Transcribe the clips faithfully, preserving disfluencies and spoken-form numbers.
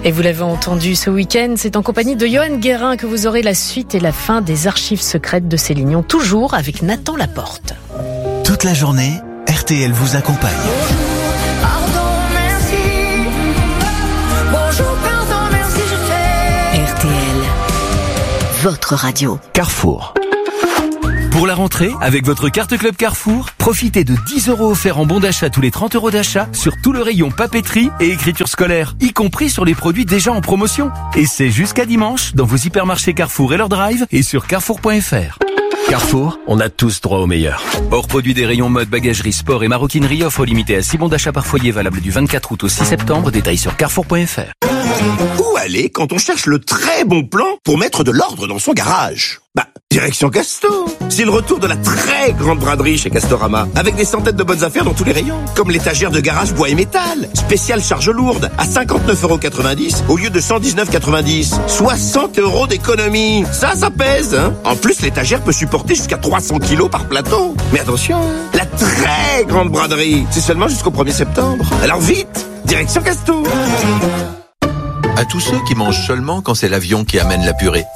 Et vous l'avez entendu ce week-end, c'est en compagnie de Johan Guérin que vous aurez la suite et la fin des archives secrètes de Céline Dion, toujours avec Nathan Laporte. Toute la journée, R T L vous accompagne. Pardon, merci. Bonjour, pardon, merci, je fais. R T L, votre radio. Carrefour. Pour la rentrée, avec votre carte Club Carrefour, profitez de dix euros offerts en bon d'achat tous les trente euros d'achat sur tout le rayon papeterie et écriture scolaire, y compris sur les produits déjà en promotion. Et c'est jusqu'à dimanche dans vos hypermarchés Carrefour et leur drive et sur carrefour point f r. Carrefour, on a tous droit au meilleur. Hors produit des rayons mode, bagagerie, sport et maroquinerie, offre limitée à six bons d'achat par foyer valable du vingt-quatre août au six septembre, détails sur carrefour point f r. Où aller quand on cherche le très bon plan pour mettre de l'ordre dans son garage? Bah, direction Castor. C'est le retour de la très grande braderie chez Castorama, avec des centaines de bonnes affaires dans tous les rayons, comme l'étagère de garage bois et métal, spéciale charge lourde, à cinquante-neuf euros quatre-vingt-dix au lieu de cent dix-neuf euros quatre-vingt-dix. soixante euros d'économie. Ça, ça pèse, hein. En plus, l'étagère peut supporter jusqu'à trois cents kilos par plateau. Mais attention, hein, la très grande braderie, c'est seulement jusqu'au premier septembre. Alors vite, direction Castor. À tous ceux qui mangent seulement quand c'est l'avion qui amène la purée.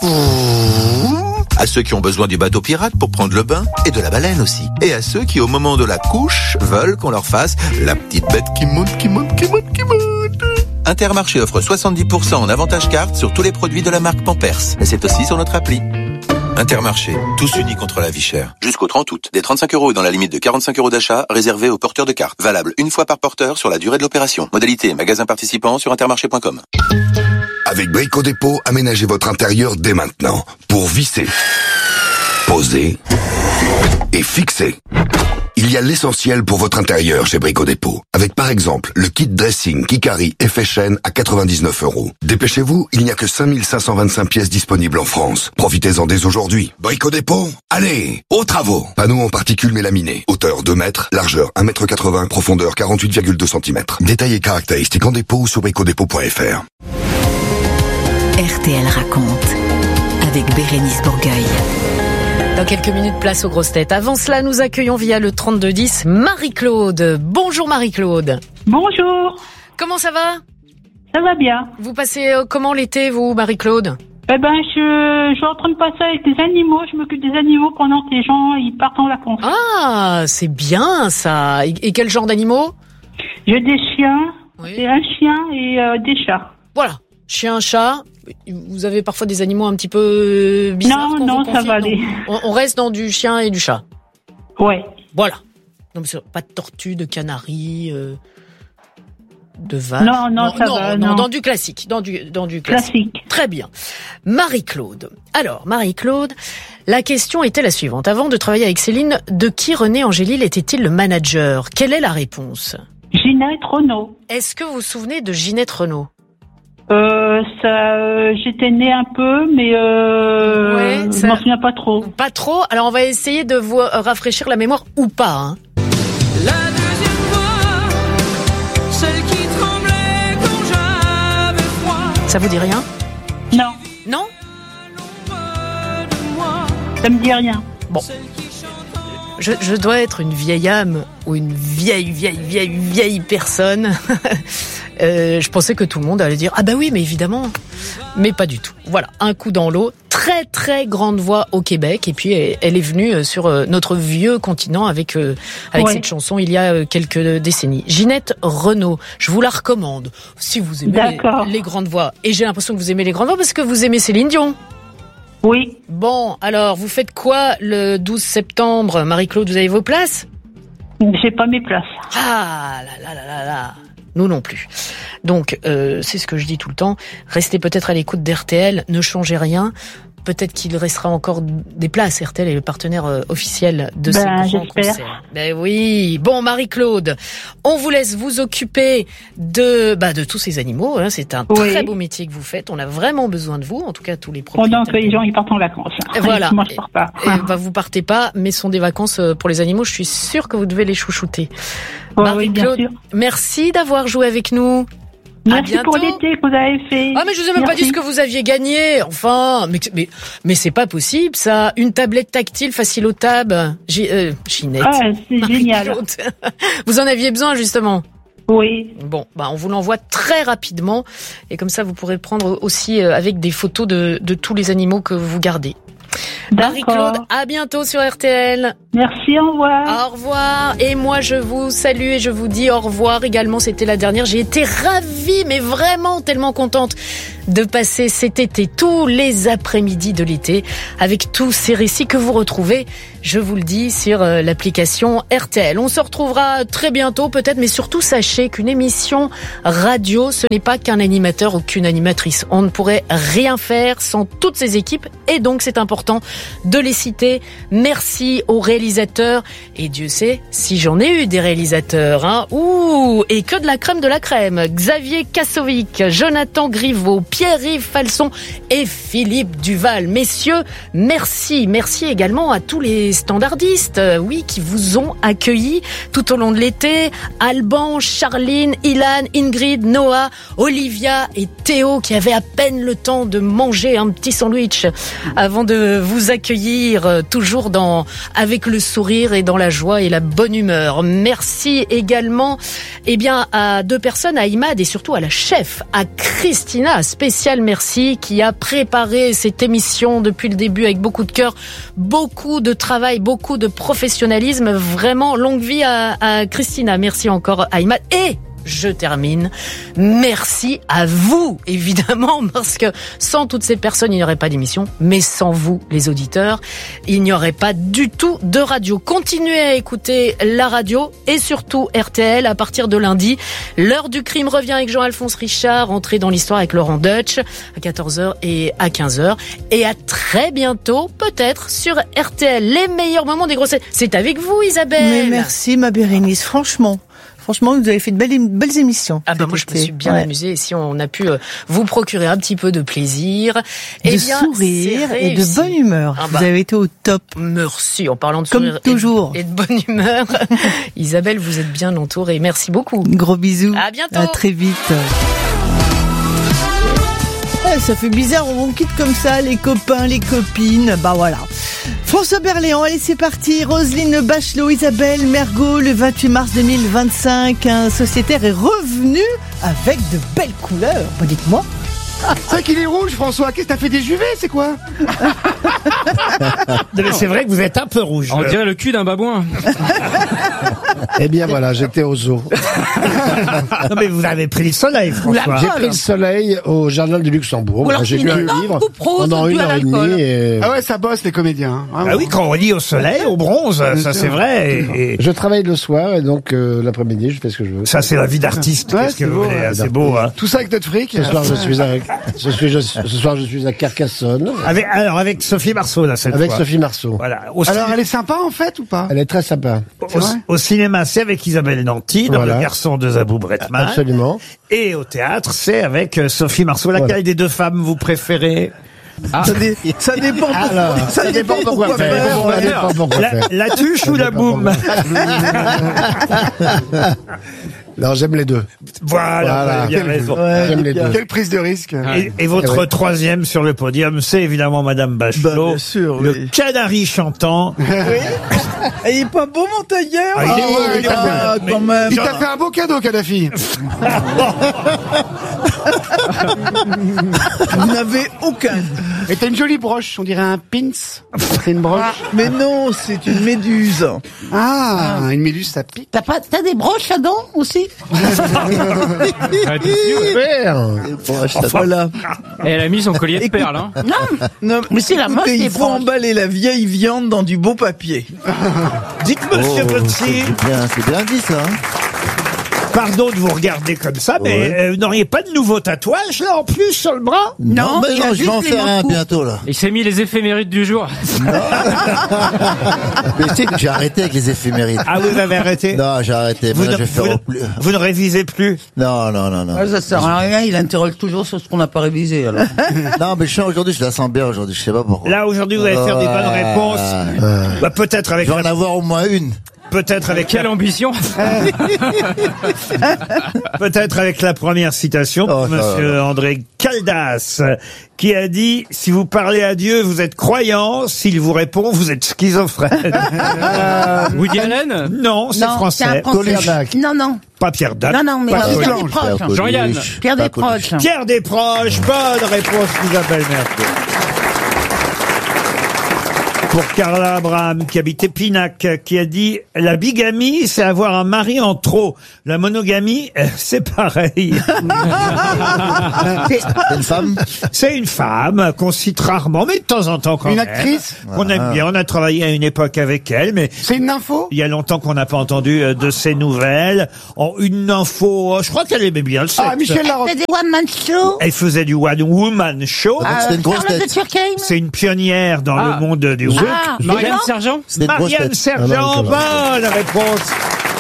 À ceux qui ont besoin du bateau pirate pour prendre le bain et de la baleine aussi. Et à ceux qui, au moment de la couche, veulent qu'on leur fasse la petite bête qui monte, qui monte, qui monte, qui monte. Intermarché offre soixante-dix pour cent en avantage carte sur tous les produits de la marque Pampers. Et c'est aussi sur notre appli. Intermarché, tous unis contre la vie chère. Jusqu'au trente août, des trente-cinq euros dans la limite de quarante-cinq euros d'achat réservés aux porteurs de cartes. Valable une fois par porteur sur la durée de l'opération. Modalité magasin participant sur intermarché point com. Avec Brico Dépôt, aménagez votre intérieur dès maintenant pour visser, poser et fixer. Il y a l'essentiel pour votre intérieur chez Brico Dépôt. Avec par exemple le kit dressing Kikari effet chaîne à quatre-vingt-dix-neuf euros. Dépêchez-vous, il n'y a que cinq mille cinq cent vingt-cinq pièces disponibles en France. Profitez-en dès aujourd'hui. Brico Dépôt, allez, aux travaux. Panneau en particules mélaminées. Hauteur deux mètres, largeur un mètre quatre-vingts, profondeur quarante-huit virgule deux centimètres. Détails et caractéristiques en dépôt ou sur brico dépôt point f r. R T L raconte avec Bérénice Bourgueil. Dans quelques minutes, place aux grosses têtes. Avant cela, nous accueillons via le trente-deux dix Marie-Claude. Bonjour Marie-Claude. Bonjour. Comment ça va? Ça va bien. Vous passez euh, comment l'été, vous, Marie-Claude? Eh ben, je, je suis en train de passer avec des animaux. Je m'occupe des animaux pendant que les gens ils partent en vacances. Ah, c'est bien ça. Et, et quel genre d'animaux? J'ai des chiens, Oui. j'ai un chien et euh, des chats. Voilà, chien, chat. Vous avez parfois des animaux un petit peu bizarres? Non, qu'on non, vous ça confie, va non? aller. On, on reste dans du chien et du chat. Ouais. Voilà. Non, mais c'est pas de tortue, de canari, euh, de vache. Non, non, ça non, va, non, non. dans du classique, dans du, dans du classique. Classique. Très bien. Marie-Claude. Alors, Marie-Claude, la question était la suivante. Avant de travailler avec Céline, de qui René Angélil était-il le manager? Quelle est la réponse? Ginette Renaud. Est-ce que vous vous souvenez de Ginette Renaud? Euh, ça, euh, j'étais née un peu, mais euh, Ouais, je ça- m'en souviens pas trop. Pas trop. Alors, on va essayer de vous euh, rafraîchir la mémoire ou pas, hein. La deuxième fois, celle qui tremblait quand j'avais froid. Ça vous dit rien? Non, Non? De moi, ça me dit rien. Bon. celle qui chante en Je, je dois être une vieille âme ou une vieille, vieille, vieille, vieille personne. euh, je pensais que tout le monde allait dire « Ah bah oui, mais évidemment !» Mais pas du tout. Voilà, un coup dans l'eau. Très, très grande voix au Québec. Et puis, elle, elle est venue sur euh, notre vieux continent avec, euh, avec Ouais. cette chanson il y a euh, quelques décennies. Ginette Renaud, je vous la recommande. Si vous aimez D'accord. les, les grandes voix. Et j'ai l'impression que vous aimez les grandes voix parce que vous aimez Céline Dion. Oui. Bon, alors, vous faites quoi le douze septembre? Marie-Claude, vous avez vos places? J'ai pas mes places. Ah là là là là là. Nous non plus. Donc, euh, c'est ce que je dis tout le temps. Restez peut-être à l'écoute d'R T L, ne changez rien. Peut-être qu'il restera encore des places. R T L est le partenaire euh, officiel de Ben, ces grands j'espère. concerts. Ben oui. Bon, Marie-Claude, on vous laisse vous occuper de bah, de tous ces animaux. Hein. C'est un Oui. très beau métier que vous faites. On a vraiment besoin de vous, en tout cas tous les propriétaires. Pendant que les gens ils partent en vacances. Et voilà. Moi je pars pas. Et, bah, vous partez pas, mais ce sont des vacances euh, pour les animaux. Je suis sûre que vous devez les chouchouter. Ouais, oui, bien Marie-Claude, sûr. merci d'avoir joué avec nous. Merci bientôt. pour l'été que vous avez fait. Ah mais je vous ai même pas Merci. dit ce que vous aviez gagné. Enfin, mais mais mais c'est pas possible ça. Une tablette tactile facile au tab. G, euh, Ginette. Ah, c'est génial. Marie-Claude. Vous en aviez besoin justement. Oui. Bon, bah on vous l'envoie très rapidement et comme ça vous pourrez le prendre aussi euh, avec des photos de, de tous les animaux que vous gardez. Marie-Claude, à bientôt sur R T L. Merci, au revoir. Au revoir. Et moi, je vous salue et je vous dis au revoir également. C'était la dernière. J'ai été ravie, mais vraiment tellement contente de passer cet été, tous les après-midi de l'été, avec tous ces récits que vous retrouvez, je vous le dis, sur euh, l'application R T L. On se retrouvera très bientôt, peut-être, mais surtout, sachez qu'une émission radio, ce n'est pas qu'un animateur ou qu'une animatrice. On ne pourrait rien faire sans toutes ces équipes, et donc c'est important de les citer. Merci aux réalisateurs, et Dieu sait si j'en ai eu des réalisateurs, hein. Ouh, et que de la crème de la crème. Xavier Kassovic, Jonathan Griveaux, Pierre-Yves Falson et Philippe Duval. Messieurs, merci. Merci également à tous les standardistes, euh, oui, qui vous ont accueillis tout au long de l'été. Alban, Charline, Ilan, Ingrid, Noah, Olivia et Théo, qui avaient à peine le temps de manger un petit sandwich avant de vous accueillir, euh, toujours dans, avec le sourire et dans la joie et la bonne humeur. Merci également, eh bien, à deux personnes, à Imad et surtout à la chef, à Christina, spécial merci, qui a préparé cette émission depuis le début avec beaucoup de cœur, beaucoup de travail, beaucoup de professionnalisme. Vraiment, longue vie à, à Christina. Merci encore à Imad. Et je termine. Merci à vous, évidemment, parce que sans toutes ces personnes, il n'y aurait pas d'émission, mais sans vous, les auditeurs, il n'y aurait pas du tout de radio. Continuez à écouter la radio et surtout R T L à partir de lundi. L'heure du crime revient avec Jean-Alphonse Richard, entrée dans l'histoire avec Laurent Deutsch à quatorze heures et à quinze heures. Et à très bientôt, peut-être, sur R T L. Les meilleurs moments des grossettes. C'est avec vous, Isabelle. Mais merci, ma Bérénice, franchement. Franchement, vous avez fait de belles, belles émissions. Ah bah moi, je me suis bien ouais. amusée. Et si on a pu euh, vous procurer un petit peu de plaisir, de eh bien, sourire c'est et de réussi. bonne humeur. Ah bah, vous avez été au top. Merci. En parlant de Comme sourire toujours. Et, et de bonne humeur, Isabelle, vous êtes bien entourée. Merci beaucoup. Gros bisous. À bientôt. À très vite. Ouais, ça fait bizarre, on quitte comme ça les copains, les copines, bah voilà. François Berléand, allez c'est parti. Roselyne Bachelot, Isabelle Mergo, le vingt-huit mars deux mille vingt-cinq, un sociétaire est revenu avec de belles couleurs. Bah, dites-moi. C'est vrai qu'il est rouge, François. Qu'est-ce que t'as fait des juvets, c'est quoi? Mais c'est vrai que vous êtes un peu rouge. On dirait le cul d'un babouin. Eh bien voilà, j'étais au zoo. Non mais vous avez pris le soleil, François. J'ai pris le soleil au jardin du Luxembourg. Ou alors J'ai c'est lu un une livre coupe rose pendant due une à heure et l'alcool. demie. Et... Ah ouais, ça bosse les comédiens. Hein. Ah oui, quand on lit au soleil, au bronze, ça c'est vrai. Et, et Je travaille le soir et donc euh, l'après-midi, je fais ce que je veux. ça c'est la vie d'artiste. Ouais, Qu'est-ce que c'est vous beau, voulez, ouais. hein, c'est beau. Hein. Tout ça avec notre fric. Ce soir, je suis à, ce, suis, je- ce soir, je suis à Carcassonne Avec, alors avec Sophie Marceau là cette avec fois. Sophie Marceau. Voilà. Au, Alors, ciné- elle est sympa en fait ou pas? Elle est très sympa. au, vrai au cinéma, c'est avec Isabelle Nanty, dans Voilà. Le Garçon de Zabou Bretman. Absolument. Et au théâtre, c'est avec euh, Sophie Marceau. Laquelle Voilà. des deux femmes vous préférez? Ça, dé- ça dépend. Alors, ça dépend pourquoi faire. Ça dépend pourquoi La, faire. la tuche ou la dépend boum? Non, j'aime les deux. Voilà, Voilà. vous avez bien raison. J'aime les deux. Quelle prise de risque. Et, et votre Eh oui. troisième sur le podium, c'est évidemment Madame Bachelot. Bah, bien sûr, le oui. canari chantant. Et il est pas beau, mon tailleur? Ah, il est beau, il est beau. Ah, Mais- quand même. Il t'a fait un beau cadeau, Kadhafi. Vous n'avez aucun. Et t'as une jolie broche, on dirait un pins. C'est une broche. Mais non, c'est une méduse. Ah, une méduse, ça pique. T'as pas, t'as des broches à dents aussi? Voilà. Et elle a mis son collier de Écoute- perles. Hein. Non, mais c'est la mode. Il faut emballer la vieille viande dans du beau papier. Dites, monsieur Botsi, bien, c'est bien dit ça. Hein. pardon de vous regarder comme ça, mais Ouais. euh, vous n'auriez pas de nouveau tatouage là en plus sur le bras? Non, mais il a non, je juste vais en les faire un manteaux. bientôt là. Il s'est mis les éphémérides du jour. Mais tu sais que j'ai arrêté avec les éphémérides. Ah, vous avez arrêté? Non, j'ai arrêté. Vous, Maintenant, ne, je vais faire vous, au ne- plus. vous ne révisez plus? Non, non, non, non. Ah, ça sert à rien, il interroge toujours sur ce qu'on n'a pas révisé, alors. Non, mais je sens aujourd'hui, je la sens bien aujourd'hui, je sais pas pourquoi. Là aujourd'hui vous allez faire des bonnes Ouais. réponses. Euh, Bah, peut-être avec Je vais en avoir au moins une. Peut-être avec Quelle la... ambition. Peut-être avec la première citation pour Oh, ça Monsieur va. André Caldas, qui a dit « Si vous parlez à Dieu, vous êtes croyant. S'il vous répond, vous êtes schizophrène. » Woody Allen. Non, c'est Non, français. c'est un français. Non, non. Pas Pierre Dac. Non, non, mais Pas Pierre Coluche. Desproges. Jean-Yann. Pierre Desproges. Pierre Desproges, bonne réponse d'Isabelle Mergo. Pour Carla Abraham, qui habite Épinac, qui a dit « La bigamie, c'est avoir un mari en trop. La monogamie, euh, c'est pareil. » C'est une femme? C'est une femme qu'on cite rarement, mais de temps en temps quand Une même. actrice Qu'on aime bien. On a travaillé à une époque avec elle, mais C'est une info il y a longtemps qu'on n'a pas entendu euh, de ses nouvelles. En une info, euh, je crois qu'elle aimait bien le sexe. Ah, Michel Larocque. C'est des one-man show. Elle faisait du one woman show. Ah, c'était une grosse Charlotte de tête. Turckheim. C'est une pionnière dans Ah. le monde du Ah, Marianne non. Sergent. C'était une grosse Marianne tête. Sergent, bonne réponse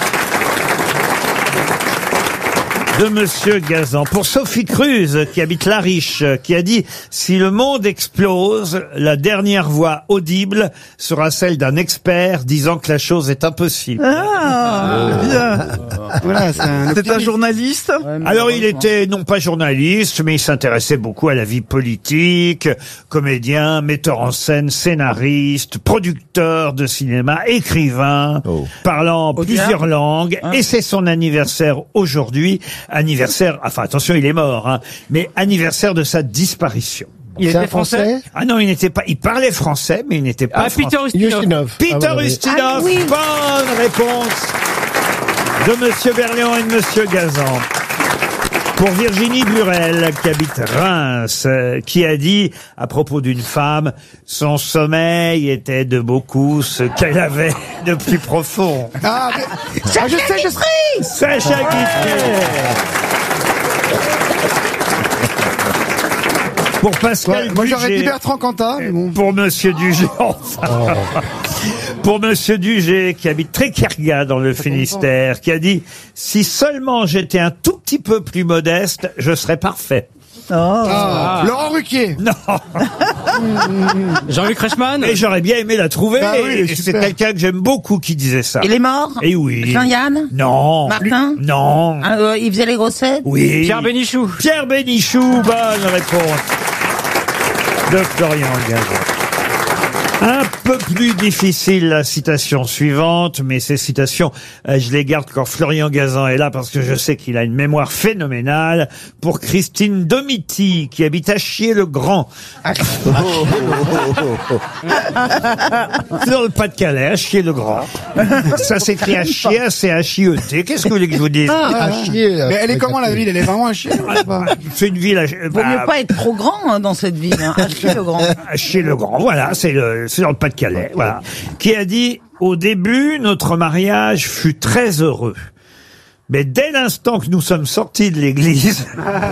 de Monsieur Gazan. Pour Sophie Cruz, qui habite La Riche, qui a dit « Si le monde explose, la dernière voix audible sera celle d'un expert disant que la chose est impossible. Ah, bien. Voilà, c'est un C'est un journaliste. » Alors il était non pas journaliste, mais il s'intéressait beaucoup à la vie politique, comédien, metteur en scène, scénariste, producteur de cinéma, écrivain, Oh. parlant Au plusieurs diable. langues, et c'est son anniversaire aujourd'hui, anniversaire, enfin attention il est mort, hein, mais anniversaire de sa disparition. Il était français. Ah non, il n'était pas, il parlait français, mais il n'était pas Ah, français. Peter Ustinov. Ustinov. Peter Ah, voilà. Ustinov, Ah, oui. bonne réponse de Monsieur Berléand et de Monsieur Gazan. Pour Virginie Burel, qui habite Reims, euh, qui a dit, à propos d'une femme, son sommeil était de beaucoup ce qu'elle avait de plus profond. Ah, mais- ah, je sais, je sais. Sacha Guitry. Pour Pascal Ouais, moi j'aurais dit Dugé. Bertrand Cantat, mais bon. Pour Monsieur Dugé, enfin. Pour Monsieur Dugé, qui habite Tréquerga dans le Finistère, qui a dit « Si seulement j'étais un tout petit peu plus modeste, je serais parfait. Oh. Ah, Laurent Ruquier. » Non. Jean-Luc Reichmann. Et j'aurais bien aimé la trouver. Bah oui, et c'est super. quelqu'un que j'aime beaucoup qui disait ça. Il est mort. Et oui. Jean-Yann. Non. Martin. Non. Ah, euh, il faisait les grossettes. Oui. Pierre Bénichou. Pierre Bénichou, bonne réponse de Florian Gazan. Un peu plus difficile la citation suivante, mais ces citations, euh, je les garde quand Florian Gazan est là parce que je sais qu'il a une mémoire phénoménale. Pour Christine Domiti, qui habite à Chier-le-Grand. C'est dans le Pas-de-Calais, à Chier-le-Grand. Ça s'écrit à chier, c'est à C H I E T. Qu'est-ce que vous voulez que je vous dise? À chier. Mais elle est comment la ville? Elle est vraiment à chier ou pas C'est une ville à, Vaut bah, mieux pas être trop grand hein, dans cette ville. Hein. Acheter le grand. à Chier-le-Grand. Voilà, c'est le, c'est dans le Pas-de-Calais. Voilà. Qui a dit, au début, notre mariage fut très heureux. Mais dès l'instant que nous sommes sortis de l'église,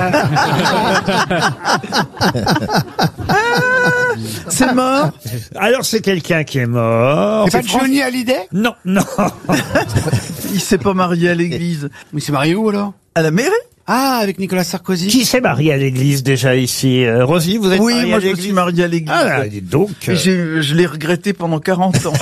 C'est mort. alors c'est quelqu'un qui est mort. C'est pas Johnny Hallyday? Non, non. Il s'est pas marié à l'église. Mais c'est marié où alors? À la mairie. Ah, avec Nicolas Sarkozy. Qui s'est marié à l'église déjà ici? Euh, Rosie, vous êtes Oui, mariée moi à je me l'église? suis marié à l'église. Ah, là, dites donc. Et j'ai- je l'ai regretté pendant quarante ans.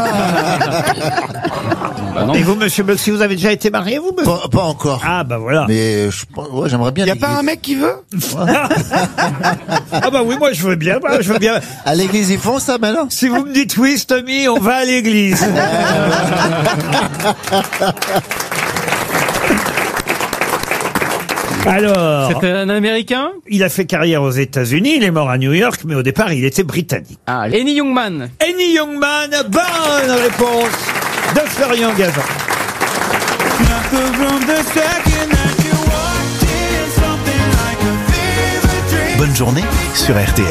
Et vous, monsieur Boxy, vous avez déjà été marié, vous, monsieur? Pas, pas encore. Ah, bah voilà. Mais je, ouais, j'aimerais bien. Y a l'église. pas un mec qui veut? Ah bah oui, moi je veux bien, moi, je veux bien. À l'église, ils font ça maintenant? Si vous me dites oui, Tommy, on va à l'église. Alors, C'était un Américain. il a fait carrière aux États-Unis, il est mort à New York, mais au départ, il était britannique. Ah, Henny Youngman. Henny Youngman, bonne réponse de Florian Gazan. Bonne journée sur R T L.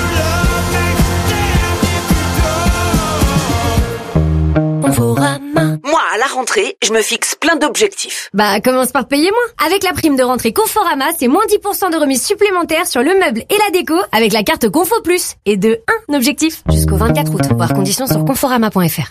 Moi, à la rentrée, je me fixe plein d'objectifs. Bah, commence par payer moins. Avec la prime de rentrée Conforama, c'est moins dix pour cent de remise supplémentaire sur le meuble et la déco avec la carte Confo Plus. Et de un objectif jusqu'au vingt-quatre août. Voir conditions sur conforama point f r.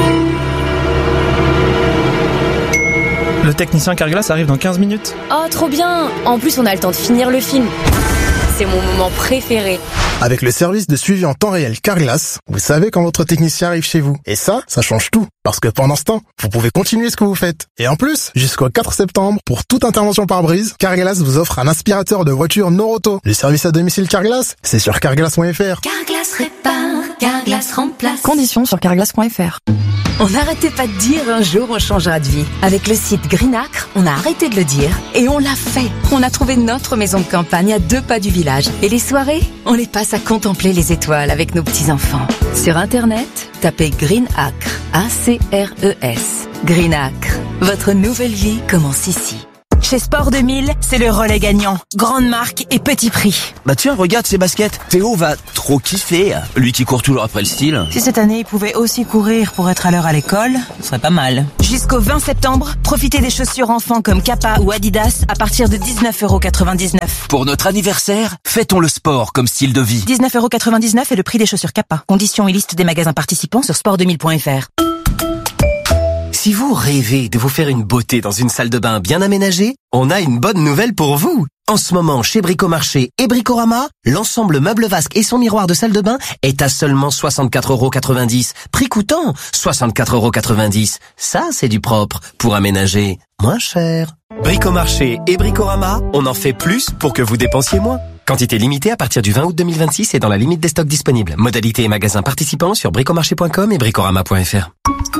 Le technicien Carglass arrive dans quinze minutes. Oh, trop bien. En plus, on a le temps de finir le film. C'est mon moment préféré. Avec le service de suivi en temps réel Carglass, vous savez quand votre technicien arrive chez vous. Et ça, ça change tout. Parce que pendant ce temps, vous pouvez continuer ce que vous faites. Et en plus, jusqu'au quatre septembre, pour toute intervention par brise, Carglass vous offre un aspirateur de voiture Noroto. Le service à domicile Carglass, c'est sur carglass point f r. Carglass répare, Carglass remplace. Conditions sur carglass point f r. On n'arrêtait pas de dire un jour on changera de vie. Avec le site Greenacre, on a arrêté de le dire et on l'a fait. On a trouvé notre maison de campagne à deux pas du village. Et les soirées, on les passe à contempler les étoiles avec nos petits-enfants. Sur Internet, tapez Greenacre, A C R E S. Greenacre, votre nouvelle vie commence ici. Chez Sport deux mille, c'est le relais gagnant. Grande marque et petit prix. Bah tiens, regarde ces baskets. Théo va trop kiffer. Lui qui court toujours après le style. Si cette année, il pouvait aussi courir pour être à l'heure à l'école, ce serait pas mal. Jusqu'au vingt septembre, profitez des chaussures enfants comme Kappa ou Adidas à partir de dix-neuf euros quatre-vingt-dix-neuf. Pour notre anniversaire, fêtons le sport comme style de vie. dix-neuf euros quatre-vingt-dix-neuf est le prix des chaussures Kappa. Conditions et liste des magasins participants sur sport deux mille point f r. Si vous rêvez de vous faire une beauté dans une salle de bain bien aménagée, on a une bonne nouvelle pour vous. En ce moment, chez Bricomarché et Bricorama, l'ensemble meuble vasque et son miroir de salle de bain est à seulement soixante-quatre euros quatre-vingt-dix. Prix coûtant soixante-quatre euros quatre-vingt-dix. Ça, c'est du propre pour aménager moins cher. Bricomarché et Bricorama, on en fait plus pour que vous dépensiez moins. Quantité limitée à partir du vingt août deux mille vingt-six et dans la limite des stocks disponibles. Modalité et magasins participants sur bricomarché point com et bricorama point f r.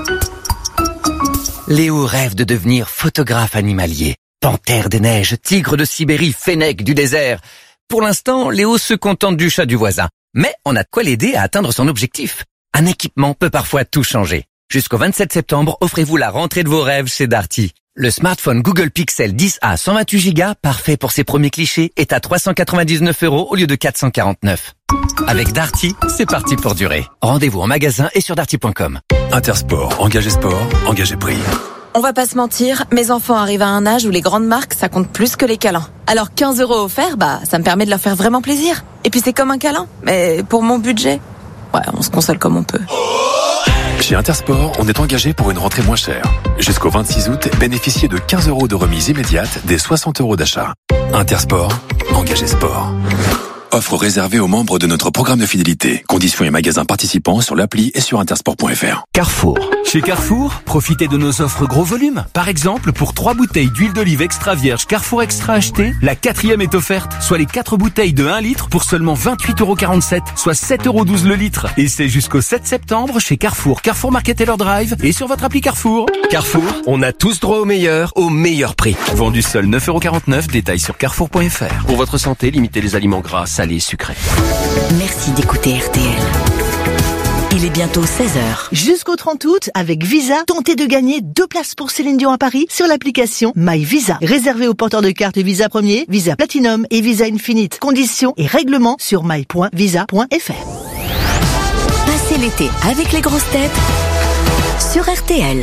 Léo rêve de devenir photographe animalier. Panthère des neiges, tigre de Sibérie, fennec du désert. Pour l'instant, Léo se contente du chat du voisin. Mais on a de quoi l'aider à atteindre son objectif. Un équipement peut parfois tout changer. Jusqu'au vingt-sept septembre, offrez-vous la rentrée de vos rêves chez Darty. Le smartphone Google Pixel dix A cent vingt-huit giga, parfait pour ses premiers clichés, est à trois cent quatre-vingt-dix-neuf euros au lieu de quatre cent quarante-neuf. Avec Darty, c'est parti pour durer. Rendez-vous en magasin et sur darty point com. Intersport, engagé sport, engagé prix. On va pas se mentir, mes enfants arrivent à un âge où les grandes marques, ça compte plus que les câlins. Alors quinze euros offerts, bah, ça me permet de leur faire vraiment plaisir. Et puis c'est comme un câlin, mais pour mon budget, ouais, on se console comme on peut. Chez Intersport, on est engagé pour une rentrée moins chère. Jusqu'au vingt-six août, bénéficiez de quinze euros de remise immédiate des soixante euros d'achat. Intersport, engagé sport. Offre réservée aux membres de notre programme de fidélité. Conditions et magasins participants sur l'appli et sur intersport point f r. Carrefour. Chez Carrefour, profitez de nos offres gros volume. Par exemple, pour trois bouteilles d'huile d'olive extra vierge Carrefour Extra achetées, la quatrième est offerte, soit les quatre bouteilles de un litre pour seulement vingt-huit euros quarante-sept, soit sept euros douze le litre. Et c'est jusqu'au sept septembre chez Carrefour, Carrefour Market Taylor Drive et sur votre appli Carrefour. Carrefour, on a tous droit au meilleur, au meilleur prix. Vendu seul neuf euros quarante-neuf, détail sur carrefour point f r. Pour votre santé, limitez les aliments gras, salés, sucrés. Merci d'écouter R T L. Il est bientôt seize heures. Jusqu'au trente août, avec Visa, tentez de gagner deux places pour Céline Dion à Paris sur l'application My Visa. Réservée aux porteurs de cartes Visa Premier, Visa Platinum et Visa Infinite. Conditions et règlements sur my point visa point f r. Passez l'été avec les grosses têtes sur R T L.